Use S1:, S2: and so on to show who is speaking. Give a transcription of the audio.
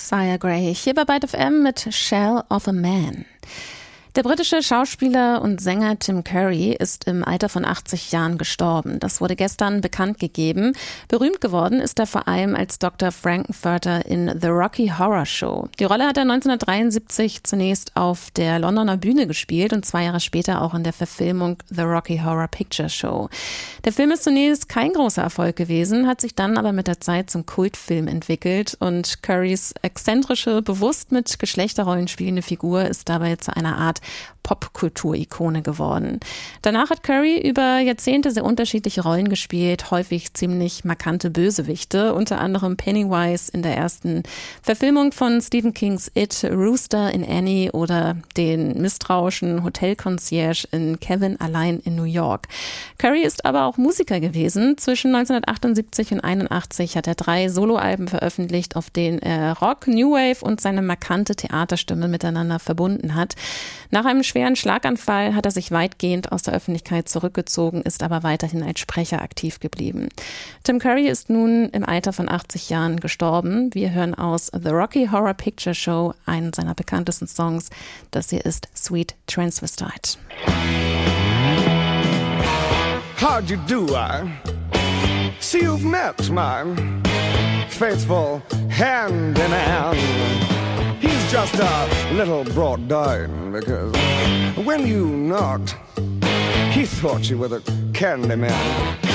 S1: Josiah Gray hier bei Byte FM mit Shell of a Man. Der britische Schauspieler und Sänger Tim Curry ist im Alter von 80 Jahren gestorben. Das wurde gestern bekannt gegeben. Berühmt geworden ist er vor allem als Dr. Frankenfurter in The Rocky Horror Show. Die Rolle hat er 1973 zunächst auf der Londoner Bühne gespielt und 2 Jahre später auch in der Verfilmung The Rocky Horror Picture Show. Der Film ist zunächst kein großer Erfolg gewesen, hat sich dann aber mit der Zeit zum Kultfilm entwickelt und Currys exzentrische, bewusst mit Geschlechterrollen spielende Figur ist dabei zu einer Art Popkultur-Ikone geworden. Danach hat Curry über Jahrzehnte sehr unterschiedliche Rollen gespielt, häufig ziemlich markante Bösewichte, unter anderem Pennywise in der ersten Verfilmung von Stephen Kings It, Rooster in Annie oder den misstrauischen Hotelconcierge in Kevin allein in New York. Curry ist aber auch Musiker gewesen. Zwischen 1978 und 1981 hat er 3 Soloalben veröffentlicht, auf denen er Rock, New Wave und seine markante Theaterstimme miteinander verbunden hat. Nach einem schweren Schlaganfall hat er sich weitgehend aus der Öffentlichkeit zurückgezogen, ist aber weiterhin als Sprecher aktiv geblieben. Tim Curry ist nun im Alter von 80 Jahren gestorben. Wir hören aus The Rocky Horror Picture Show einen seiner bekanntesten Songs. Das hier ist Sweet Transvestite.
S2: How do you do? I see you've met my faithful hand-in-hand. He's just a little brought down because when you knocked, he thought you were the candy man.